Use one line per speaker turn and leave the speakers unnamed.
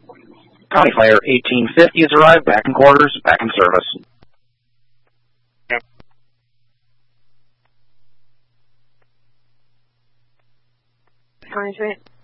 County Fire 1850 has arrived, back in quarters, back in service.
Yep.
Management.